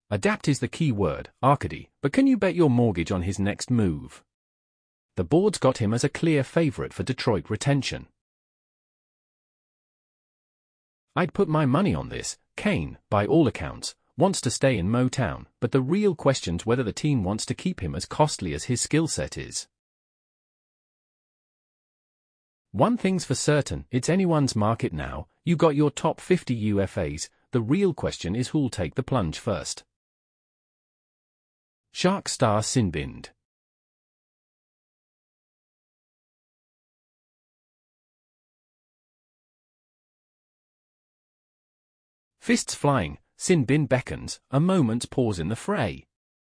Adapt is the key word, Arkady, but can you bet your mortgage on his next move? The board's got him as a clear favorite for Detroit retention. I'd put my money on this. Kane, by all accounts, wants to stay in Motown, but the real question's whether the team wants to keep him as costly as his skill set is. One thing's for certain, it's anyone's market now. You got your top 50 UFAs, the real question is who'll take the plunge first. Shark star Sinbind. Fists flying, Sinbind beckons, a moment's pause in the fray.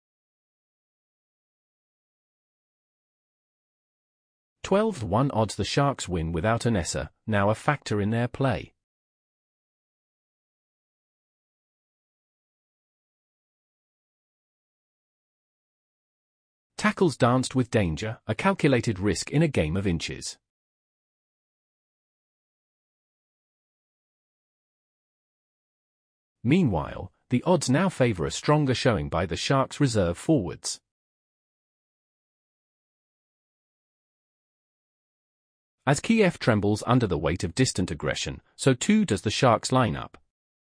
$12-1 odds the Sharks win without Anessa, now a factor in their play. Tackles danced with danger, a calculated risk in a game of inches. Meanwhile, the odds now favor a stronger showing by the Sharks' reserve forwards. As Kiev trembles under the weight of distant aggression, so too does the Sharks lineup.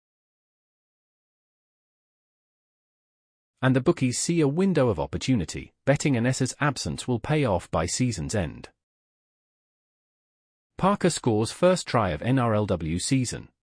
And the bookies see a window of opportunity, betting Anessa's absence will pay off by season's end. Parker scores first try of NRLW season.